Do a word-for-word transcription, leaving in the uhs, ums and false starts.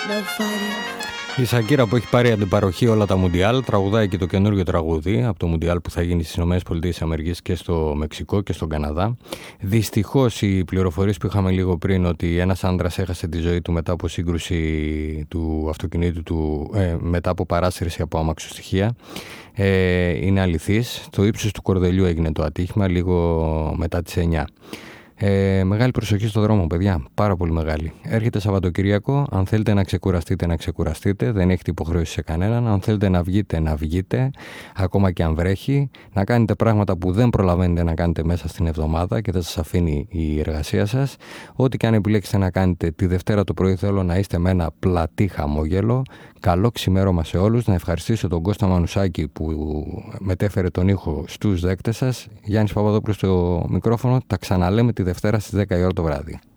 Η Σακύρα που έχει πάρει αντιπαροχή όλα τα Μουντιάλ τραγουδάει και το καινούργιο τραγούδι από το Μουντιάλ που θα γίνει στις ΗΠΑ και στο Μεξικό και στον Καναδά. Δυστυχώς οι πληροφορίες που είχαμε λίγο πριν ότι ένας άντρας έχασε τη ζωή του μετά από σύγκρουση του αυτοκινήτου του, ε, μετά από παράσυρση από αμαξοστοιχεία, ε, είναι αληθής. Το ύψος του Κορδελιού έγινε το ατύχημα λίγο μετά τις εννιά. Ε, μεγάλη προσοχή στο δρόμο, παιδιά. Πάρα πολύ μεγάλη. Έρχεται Σαββατοκυριακό. Αν θέλετε να ξεκουραστείτε, να ξεκουραστείτε. Δεν έχετε υποχρέωση σε κανέναν. Αν θέλετε να βγείτε, να βγείτε. Ακόμα και αν βρέχει. Να κάνετε πράγματα που δεν προλαβαίνετε να κάνετε μέσα στην εβδομάδα και δεν σας αφήνει η εργασία σας. Ό,τι και αν επιλέξετε να κάνετε τη Δευτέρα το πρωί, θέλω να είστε με ένα πλατή χαμόγελο. Καλό ξημέρωμα σε όλους. Να ευχαριστήσω τον Κώστα Μανουσάκη που μετέφερε τον ήχο στους δέκτες σας. Γιάννης Παπαδόπουλος στο μικρόφωνο. Τα ξαναλέμε τη Δευτέρα στις δέκα η ώρα το βράδυ.